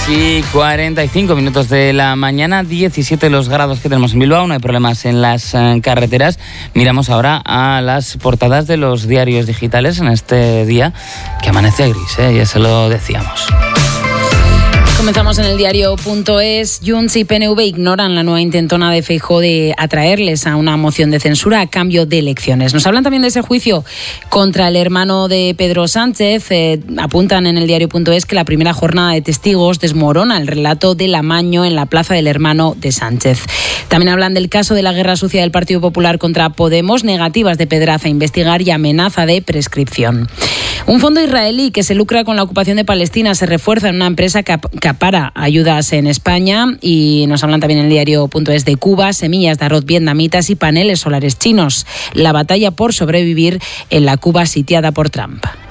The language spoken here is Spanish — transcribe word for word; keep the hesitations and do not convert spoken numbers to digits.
y cuarenta y cinco minutos de la mañana, diecisiete los grados que tenemos en Bilbao, no hay problemas en las eh, carreteras. Miramos ahora a las portadas de los diarios digitales en este día que amanece gris, ¿eh? Ya se lo decíamos. Comenzamos en el diario punto es. Junts y P N V ignoran la nueva intentona de Feijóo de atraerles a una moción de censura a cambio de elecciones. Nos hablan también de ese juicio contra el hermano de Pedro Sánchez. Eh, apuntan en el diario punto es que la primera jornada de testigos desmorona el relato del amaño en la plaza del hermano de Sánchez. También hablan del caso de la guerra sucia del Partido Popular contra Podemos, negativas de Pedraza a investigar y amenaza de prescripción. Un fondo israelí que se lucra con la ocupación de Palestina se refuerza en una empresa que acapara ayudas en España, y nos hablan también en el diario punto es de Cuba, semillas de arroz vietnamitas y paneles solares chinos. La batalla por sobrevivir en la Cuba sitiada por Trump.